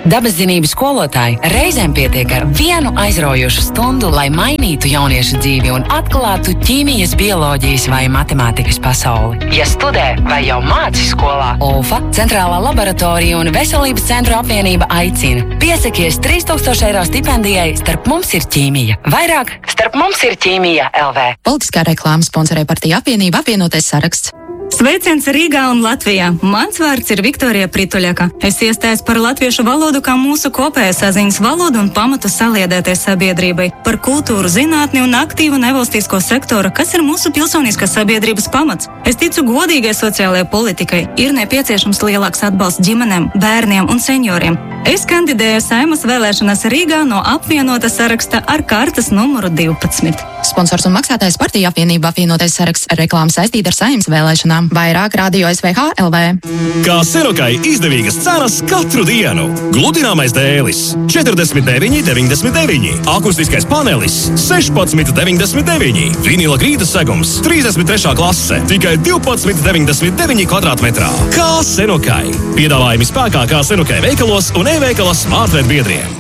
Dabaszinības skolotāji reizēm pietiek ar vienu aizraujošu stundu, lai mainītu jauniešu dzīvi un atklātu ķīmijas, bioloģijas vai matemātikas pasauli. Ja studē vai jau māci skolā, ULFA, Centrālā laboratorija un Veselības centru apvienība aicina. Piesakies 3000 eiro stipendijai Starp mums ir ķīmija. Vairāk Starp mums ir ķīmija LV. Politiskā reklāma sponsorē partija apvienība Apvienotais saraksts. Sveiciens Rīgā un Latvijā! Mans vārds ir Viktorija Prituļaka. Es iestājos par latviešu valodu kā mūsu kopējā saziņas valodu un pamatu saliedēties sabiedrībai, par kultūru, zinātni un aktīvu nevalstisko sektoru, kas ir mūsu pilsoniskās sabiedrības pamats. Es ticu godīgai sociālajai politikai. Ir nepieciešams lielāks atbalsts ģimenēm, bērniem un senioriem. Es kandidēju Saeimas vēlēšanās Rīgā no apvienota saraksta ar kartes numuru 12. Sponsors un maksātājs partija apvienība Apvienotais saraksts. Reklāma saistīta ar Saeimas vēlēšanām. Vairāk Radio SVH LV. Kā Serokai izdevīgas cenas katru dienu. Gludināmais dēlis 49,99. Akustiskais panelis 16,99. Vinila grīdas segums 33. klase tikai 12,99 kvadrātmetrā. Kā Serokai. Piedāvājumi spēkā kā Serokai veikalos un e-veikala smartphone biedriem.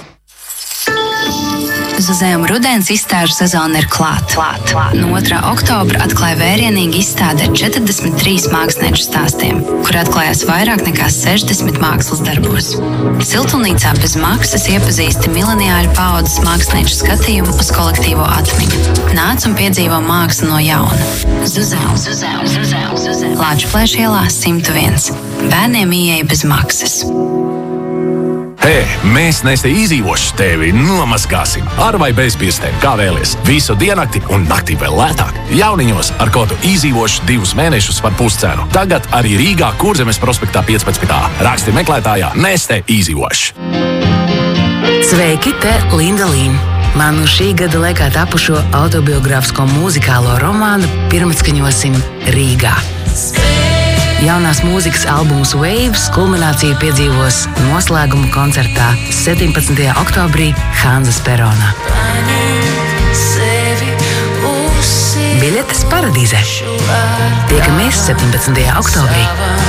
Zuzēm rudens izstāžu sezona ir klāta. No 2. oktobra atklāja vērienīgi izstāde ar 43 mākslinieču stāstiem, kur atklājās vairāk nekā 60 mākslas darbos. Siltumnīcā bez maksas iepazīsti mileniāļu paaudzes mākslinieču skatījumu uz kolektīvo atmiņu. Nāc un piedzīvo mākslu no jauna. Zuzēm. Lāčplēša ielā 101. Bērniem ieeja bez maksas. Hei, mēs Neste izdzīvošu tevi nomazgāsim. Ar vai bez pirkstiem, kā vēlies. Visu diennakti un naktī vēl lētāk. Jauniņos ar kodu izdzīvošu 2 mēnešus par puscenu. Tagad arī Rīgā Kurzemes prospektā 15. Raksti meklētājā Neste izdzīvošu. Sveiki, te Linda Līna. Manu šī gada laikā tapušo autobiogrāfisko mūzikālo romānu pirmatskaņosim Rīgā. Jaunās mūzikas albums Waves kulmināciju piedzīvos noslēguma koncertā 17. oktobrī Hanzas peronā. Biļetes Paradīzē. Tiekamies 17. oktobrī.